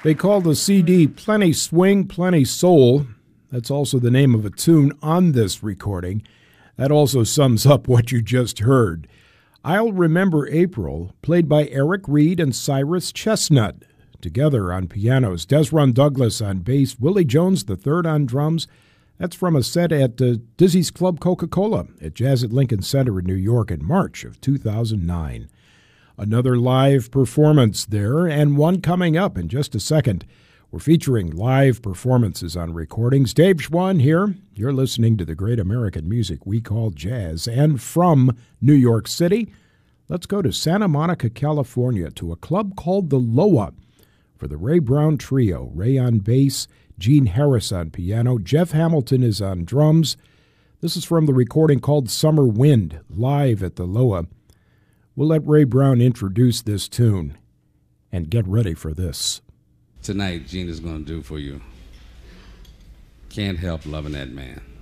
They call the CD Plenty Swing, Plenty Soul. That's also the name of a tune on this recording. That also sums up what you just heard. I'll Remember April, played by Eric Reed and Cyrus Chestnut. Together on pianos, Desron Douglas on bass, Willie Jones III on drums. That's from a set at Dizzy's Club Coca-Cola at Jazz at Lincoln Center in New York in March of 2009. Another live performance there, and one coming up in just a second. We're featuring live performances on recordings. Dave Schwann here. You're listening to the great American music we call jazz. And from New York City, let's go to Santa Monica, California, to a club called the Loa for the Ray Brown Trio. Ray on bass, Gene Harris on piano, Jeff Hamilton is on drums. This is from the recording called Summer Wind, live at the Loa. We'll let Ray Brown introduce this tune, and get ready for this. Tonight, Gene is going to do for you Can't Help Loving That Man.